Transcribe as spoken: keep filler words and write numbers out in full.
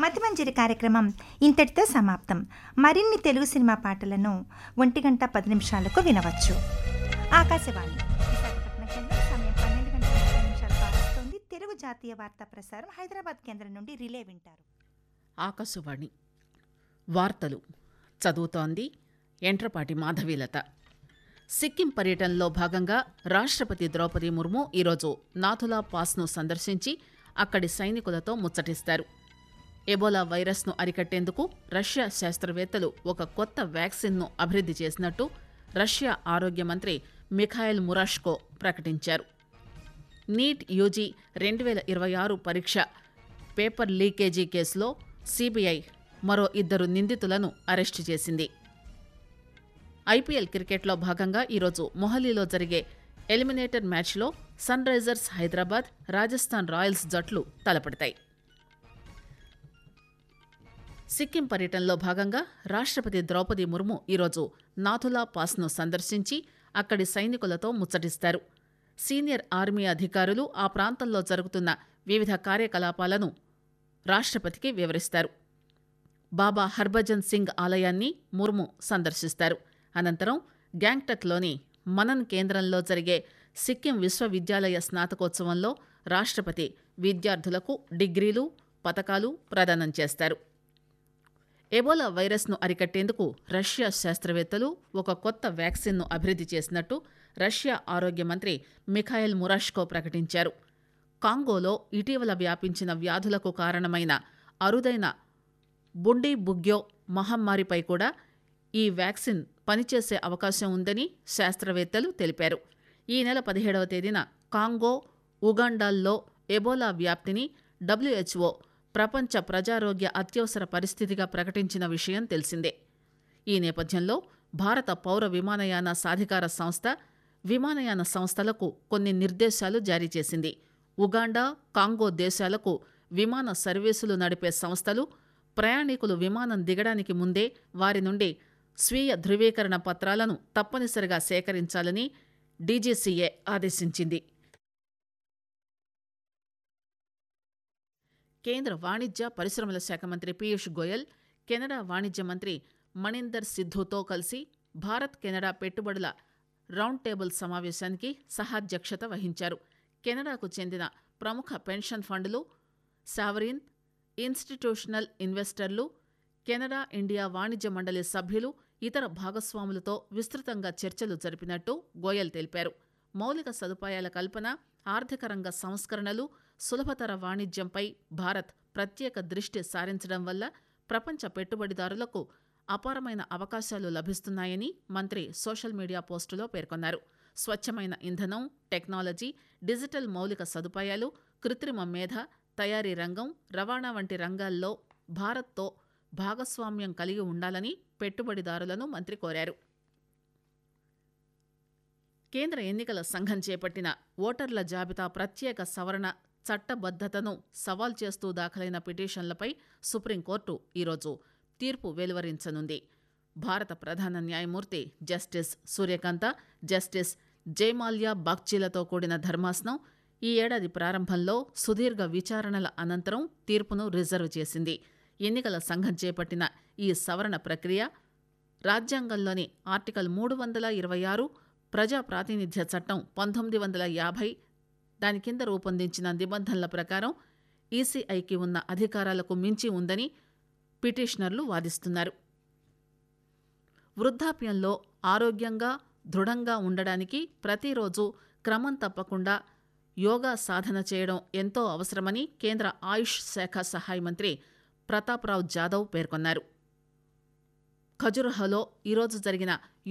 మతిమంజరి కార్యక్రమం ఇంతటితో సమాప్తం. మరిన్ని తెలుగు సినిమా పాటలను ఒంటి గంట పది నిమిషాలకు వినవచ్చు. ఆకాశవాణి విశాఖపట్నం కేంద్రం సమయం పన్నెండు గంటల ముప్పై నిమిషాలు కావస్తోంది. తెలుగు జాతీయ వార్తా ప్రసారం హైదరాబాద్ కేంద్రం నుండి రిలే వింటారు. ఆకాశవాణి వార్తలు చదువుతోంది ఎంట్రపాటి మాధవీలత. సిక్కిం పర్యటనలో భాగంగా రాష్ట్రపతి ద్రౌపది ముర్ము ఈరోజు నాథులా పాస్ను సందర్శించి అక్కడి సైనికులతో ముచ్చటిస్తారు. ఎబోలా వైరస్ను అరికట్టేందుకు రష్యా శాస్త్రవేత్తలు ఒక కొత్త వ్యాక్సిన్ను అభివృద్ధి చేసినట్టు రష్యా ఆరోగ్య మంత్రి మిఖాయిల్ మురాష్కో ప్రకటించారు. నీట్ యూజీ రెండు వేల ఇరవై ఆరు పరీక్ష పేపర్ లీకేజీ కేసులో సీబీఐ మరో ఇద్దరు నిందితులను అరెస్టు చేసింది. ఐపీఎల్ క్రికెట్లో భాగంగా ఈరోజు మొహాలీలో జరిగే ఎలిమినేటర్ మ్యాచ్లో sun Risers Hyderabad, Rajasthan Royals జట్లు తలపడతాయి. సిక్కిం పర్యటనలో భాగంగా రాష్ట్రపతి ద్రౌపది ముర్ము ఈరోజు నాథులా పాస్ను సందర్శించి అక్కడి సైనికులతో ముచ్చటిస్తారు. సీనియర్ ఆర్మీ అధికారులు ఆ ప్రాంతంలో జరుగుతున్న వివిధ కార్యకలాపాలను రాష్ట్రపతికి వివరిస్తారు. బాబా హర్భజన్ సింగ్ ఆలయాన్ని ముర్ము సందర్శిస్తారు. అనంతరం గ్యాంగ్టక్లోని మనన్ కేంద్రంలో జరిగే సిక్కిం విశ్వవిద్యాలయ స్నాతకోత్సవంలో రాష్ట్రపతి విద్యార్థులకు డిగ్రీలు, పతకాలు ప్రదానం చేస్తారు. ఎబోలా వైరస్ను అరికట్టేందుకు రష్యా శాస్త్రవేత్తలు ఒక కొత్త వ్యాక్సిన్ను అభివృద్ధి చేసినట్టు రష్యా ఆరోగ్య మంత్రి మిఖాయిల్ మురాష్కో ప్రకటించారు. కాంగోలో ఇటీవల వ్యాపించిన వ్యాధులకు కారణమైన అరుదైన బుండీ బుగ్యో మహమ్మారిపై కూడా ఈ వ్యాక్సిన్ పనిచేసే అవకాశం ఉందని శాస్త్రవేత్తలు తెలిపారు. ఈ నెల పదిహేడవ తేదీన కాంగో, ఉగాండాల్లో ఎబోలా వ్యాప్తిని డబ్ల్యూహెచ్ఓ ప్రపంచ ప్రజారోగ్య అత్యవసర పరిస్థితిగా ప్రకటించిన విషయం తెలిసిందే. ఈ నేపథ్యంలో భారత పౌర విమానయాన సాధికార సంస్థ విమానయాన సంస్థలకు కొన్ని నిర్దేశాలు జారీ చేసింది. ఉగాండా, కాంగో దేశాలకు విమాన సర్వీసులు నడిపే సంస్థలు ప్రయాణికులు విమానం దిగడానికి ముందే వారి నుండి స్వీయ ధృవీకరణ పత్రాలను తప్పనిసరిగా సేకరించాలని డీజీసీఏ ఆదేశించింది. కేంద్ర వాణిజ్య పరిశ్రమల శాఖ మంత్రి పీయూష్ గోయల్ కెనడా వాణిజ్య మంత్రి మణీందర్ సిద్ధుతో కలిసి భారత్ కెనడా పెట్టుబడుల రౌండ్ టేబుల్ సమావేశానికి సహాధ్యక్షత వహించారు. కెనడాకు చెందిన ప్రముఖ పెన్షన్ ఫండ్లు, సావరీన్, ఇన్స్టిట్యూషనల్ ఇన్వెస్టర్లు, కెనడా ఇండియా వాణిజ్య మండలి సభ్యులు, ఇతర భాగస్వాములతో విస్తృతంగా చర్చలు జరిపినట్టు గోయల్ తెలిపారు. మౌలిక సదుపాయాల కల్పన, ఆర్థిక రంగ సంస్కరణలు, సులభతర వాణిజ్యంపై భారత్ ప్రత్యేక దృష్టి సారించడం వల్ల ప్రపంచ పెట్టుబడిదారులకు అపారమైన అవకాశాలు లభిస్తున్నాయని మంత్రి సోషల్ మీడియా పోస్టులో పేర్కొన్నారు. స్వచ్ఛమైన ఇంధనం, టెక్నాలజీ, డిజిటల్ మౌలిక సదుపాయాలు, కృత్రిమ మేధ, తయారీ రంగం, రవాణా వంటి రంగాల్లో భారత్తో భాగస్వామ్యం కలిగి ఉండాలని పెట్టుబడిదారులను మంత్రి కోరారు. కేంద్ర ఎన్నికల సంఘం చేపట్టిన ఓటర్ల జాబితా ప్రత్యేక సవరణ చట్టబద్దతను సవాల్ చేస్తూ దాఖలైన పిటిషన్లపై సుప్రీంకోర్టు ఈరోజు తీర్పు వెలువరించనుంది. భారత ప్రధాన న్యాయమూర్తి జస్టిస్ సూర్యకాంత, జస్టిస్ జయమాల్యా బాగ్చీలతో కూడిన ధర్మాసనం ఈ ఏడాది ప్రారంభంలో సుదీర్ఘ విచారణల అనంతరం తీర్పును రిజర్వ్ చేసింది. ఎన్నికల సంఘం చేపట్టిన ఈ సవరణ ప్రక్రియ రాజ్యాంగంలోని ఆర్టికల్ మూడు వందల ఇరవై ఆరు, ప్రజా ప్రాతినిధ్య చట్టం పంతొమ్మిది వందల యాభై దాని కింద రూపొందించిన నిబంధనల ప్రకారం ఈసీఐకి ఉన్న అధికారాలకు మించి ఉందని పిటిషనర్లు వాదిస్తున్నారు. వృద్ధాప్యంలో ఆరోగ్యంగా, దృఢంగా ఉండడానికి ప్రతిరోజు క్రమం తప్పకుండా యోగా సాధన చేయడం ఎంతో అవసరమని కేంద్ర ఆయుష్ శాఖ సహాయ మంత్రి ప్రతాప్రావ్ జాదవ్ పేర్కొన్నారు. ఖజురహోలో ఈరోజు జరిగిన